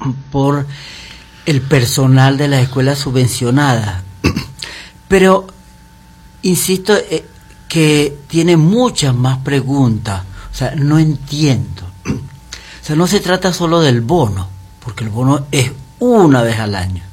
por el personal de las escuelas subvencionadas. Pero insisto que tiene muchas más preguntas. O sea, no entiendo. O sea, no se trata solo del bono, porque el bono es una vez al año.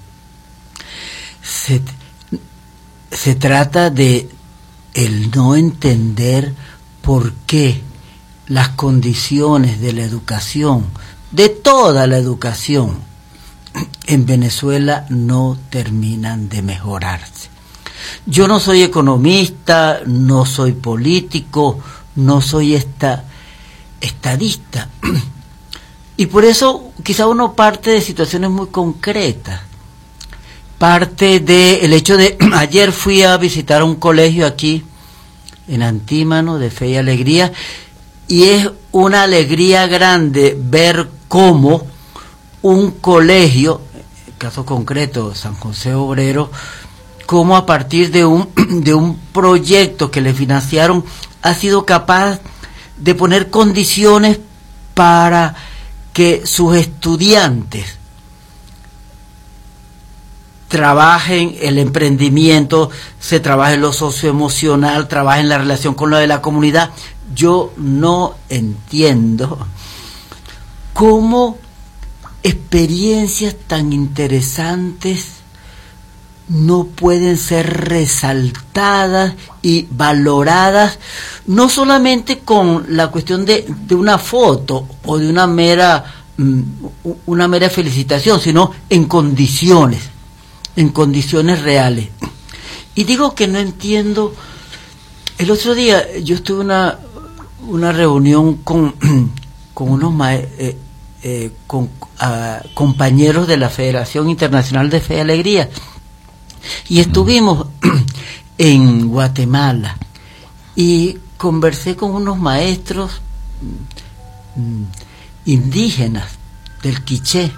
Se trata de el no entender por qué las condiciones de la educación, de toda la educación, en Venezuela no terminan de mejorarse. Yo no soy economista, no soy político, no soy estadista. Y por eso quizá uno parte de situaciones muy concretas. Parte del hecho de... Ayer fui a visitar un colegio aquí, en Antímano, de Fe y Alegría, y es una alegría grande ver cómo un colegio, caso concreto, San José Obrero, cómo a partir de un proyecto que le financiaron, ha sido capaz de poner condiciones para que sus estudiantes trabajen el emprendimiento, se trabaje lo socioemocional, trabajen la relación con lo de la comunidad. Yo no entiendo cómo experiencias tan interesantes no pueden ser resaltadas y valoradas, no solamente con la cuestión de una foto o de una mera felicitación, sino en condiciones reales. Y digo que no entiendo. El otro día yo estuve en una reunión con unos compañeros de la Federación Internacional de Fe y Alegría, y estuvimos en Guatemala y conversé con unos maestros indígenas del Quiché,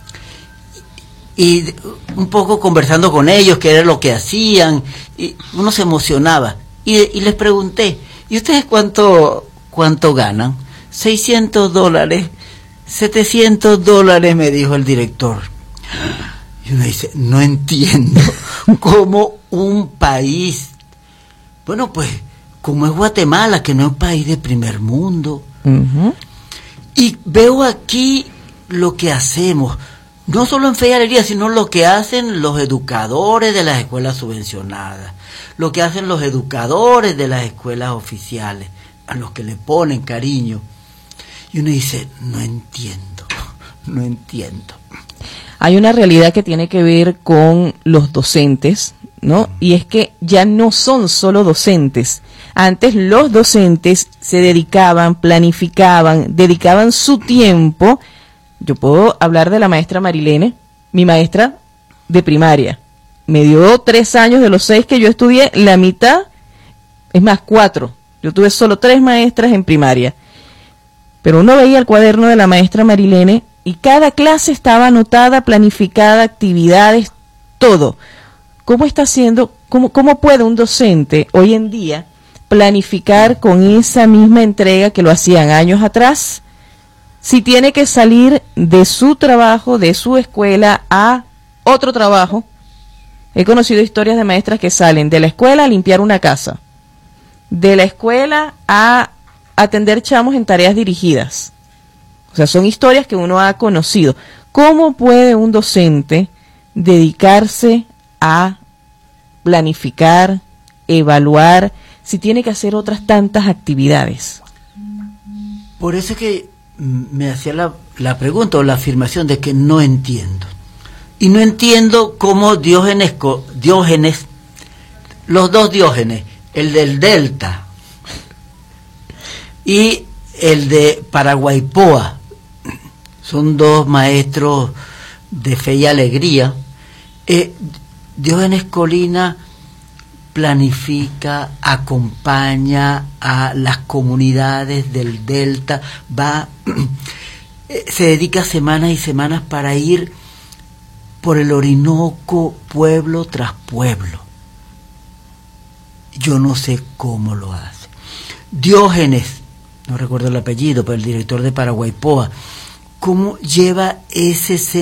y un poco conversando con ellos, qué era lo que hacían, y uno se emocionaba, y les pregunté, ¿y ustedes cuánto ganan? $600, $700, me dijo el director. Y uno dice, no entiendo cómo un país, bueno, pues, como es Guatemala, que no es un país de primer mundo, y veo aquí lo que hacemos, no solo en Fe y Alegría, sino lo que hacen los educadores de las escuelas subvencionadas, lo que hacen los educadores de las escuelas oficiales, a los que le ponen cariño. Y uno dice, no entiendo. Hay una realidad que tiene que ver con los docentes, ¿no? Y es que ya no son solo docentes. Antes los docentes se dedicaban, planificaban, dedicaban su tiempo. Yo puedo hablar de la maestra Marilene, mi maestra de primaria. Me dio 3 años de los 6 que yo estudié, la mitad, es más, 4. Yo tuve solo 3 maestras en primaria. Pero uno veía el cuaderno de la maestra Marilene y cada clase estaba anotada, planificada, actividades, todo. ¿Cómo está haciendo, cómo puede un docente hoy en día planificar con esa misma entrega que lo hacían años atrás, si tiene que salir de su trabajo, de su escuela, a otro trabajo? He conocido historias de maestras que salen de la escuela a limpiar una casa, de la escuela a atender chamos en tareas dirigidas. O sea, son historias que uno ha conocido. ¿Cómo puede un docente dedicarse a planificar, evaluar, si tiene que hacer otras tantas actividades? Por eso es que me hacía la pregunta o la afirmación de que no entiendo. Y no entiendo cómo Diógenes, los dos Diógenes, el del Delta y el de Paraguaypoa, son 2 maestros de Fe y Alegría. Diógenes Colina planifica, acompaña a las comunidades del Delta, se dedica semanas y semanas para ir por el Orinoco, pueblo tras pueblo. Yo no sé cómo lo hace. Diógenes, no recuerdo el apellido, pero el director de Paraguaypoa, cómo lleva ese